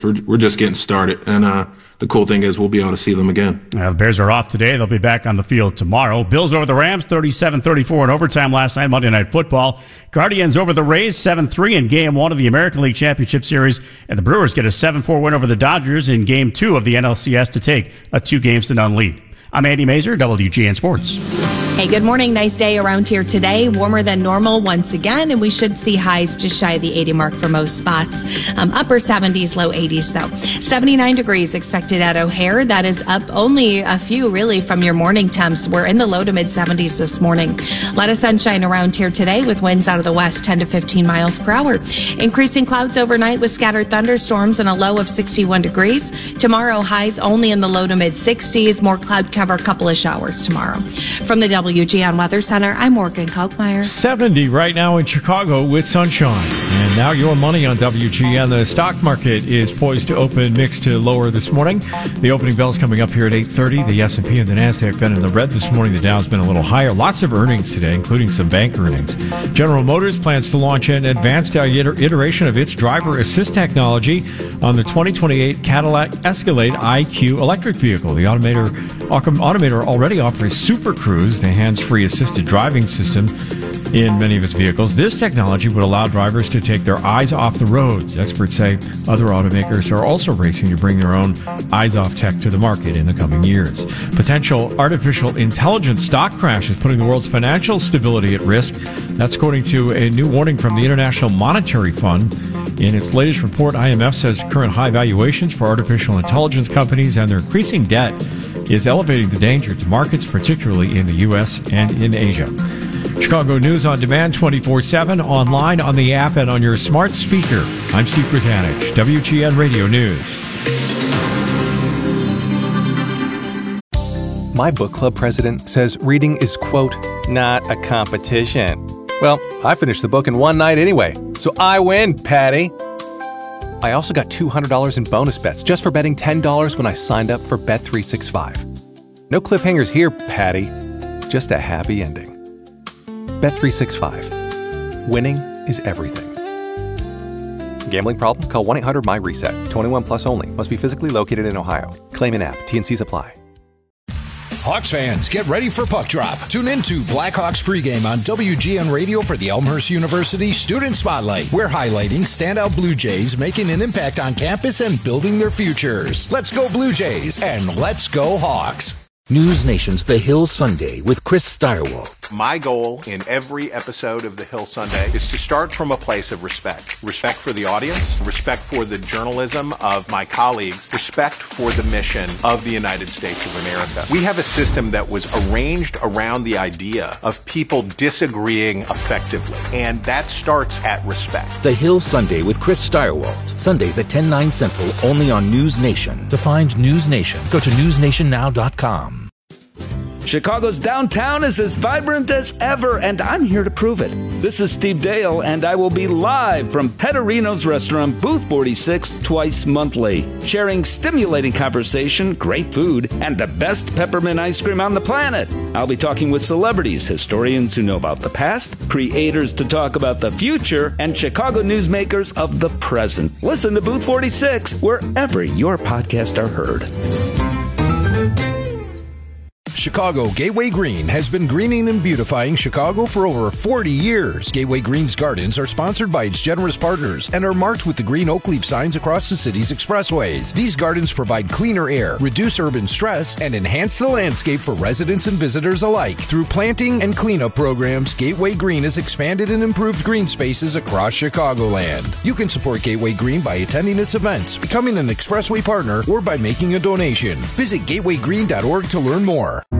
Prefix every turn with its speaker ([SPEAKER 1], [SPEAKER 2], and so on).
[SPEAKER 1] We're just getting started, and the cool thing is we'll be able to see them again.
[SPEAKER 2] The Bears are off today. They'll be back on the field tomorrow. Bills over the Rams, 37-34 in overtime last night, Monday Night Football. Guardians over the Rays, 7-3 in Game 1 of the American League Championship Series. And the Brewers get a 7-4 win over the Dodgers in Game 2 of the NLCS to take a 2-0 lead. I'm Andy Mazer, WGN Sports.
[SPEAKER 3] Hey, good morning. Nice day around here today. Warmer than normal once again, and we should see highs just shy of the 80 mark for most spots. Upper 70s, low 80s, though. 79 degrees expected at O'Hare. That is up only a few, really, from your morning temps. We're in the low to mid 70s this morning. A lot of sunshine around here today with winds out of the west 10 to 15 miles per hour. Increasing clouds overnight with scattered thunderstorms and a low of 61 degrees. Tomorrow, highs only in the low to mid 60s. More cloud cover, a couple of showers tomorrow. From the WGN Weather Center, I'm Morgan Kalkmeyer.
[SPEAKER 4] 70 right now in Chicago with sunshine. And now your money on WGN. The stock market is poised to open mixed to lower this morning. The opening bell's coming up here at 8:30. The S&P and the NASDAQ been in the red this morning. The Dow's been a little higher. Lots of earnings today, including some bank earnings. General Motors plans to launch an advanced iteration of its driver assist technology on the 2028 Cadillac Escalade IQ electric vehicle. The automator already offers Super Cruise, the hands-free assisted driving system in many of its vehicles. This technology would allow drivers to take their eyes off the roads. Experts say other automakers are also racing to bring their own eyes-off tech to the market in the coming years. Potential artificial intelligence stock crash is putting the world's financial stability at risk. That's according to a new warning from the International Monetary Fund. In its latest report, IMF says current high valuations for artificial intelligence companies and their increasing debt is elevating the danger to markets, particularly in the U.S. and in Asia. Chicago News on Demand 24/7, online, on the app, and on your smart speaker. I'm Steve Britanich, WGN Radio News.
[SPEAKER 5] My book club president says reading is, quote, not a competition. Well, I finished the book in one night anyway, so I win, Patty. I also got $200 in bonus bets just for betting $10 when I signed up for Bet365. No cliffhangers here, Patty. Just a happy ending. Bet365. Winning is everything. Gambling problem? Call 1-800-MY-RESET. 21 plus only. Must be physically located in Ohio. Claim in app. T&Cs apply.
[SPEAKER 6] Hawks fans, get ready for Puck Drop. Tune into Blackhawks pregame on WGN Radio for the Elmhurst University Student Spotlight. We're highlighting standout Blue Jays making an impact on campus and building their futures. Let's go Blue Jays and let's go Hawks.
[SPEAKER 7] News Nation's The Hill Sunday with Chris Steyerwalt.
[SPEAKER 8] My goal in every episode of The Hill Sunday is to start from a place of respect. Respect for the audience, respect for the journalism of my colleagues, respect for the mission of the United States of America. We have a system that was arranged around the idea of people disagreeing effectively, and that starts at respect.
[SPEAKER 7] The Hill Sunday with Chris Steyerwalt. Sundays at 10/9 Central, only on News Nation. To find News Nation, go to newsnationnow.com.
[SPEAKER 9] Chicago's downtown is as vibrant as ever, and I'm here to prove it. This is Steve Dale, and I will be live from Petterino's Restaurant, Booth 46, twice monthly, sharing stimulating conversation, great food, and the best peppermint ice cream on the planet. I'll be talking with celebrities, historians who know about the past, creators to talk about the future, and Chicago newsmakers of the present. Listen to Booth 46 wherever your podcasts are heard.
[SPEAKER 6] Chicago Gateway Green has been greening and beautifying Chicago for over 40 years. Gateway Green's gardens are sponsored by its generous partners and are marked with the green oak leaf signs across the city's expressways. These gardens provide cleaner air, reduce urban stress, and enhance the landscape for residents and visitors alike. Through planting and cleanup programs, Gateway Green has expanded and improved green spaces across Chicagoland. You can support Gateway Green by attending its events, becoming an expressway partner, or by making a donation. Visit gatewaygreen.org to learn more.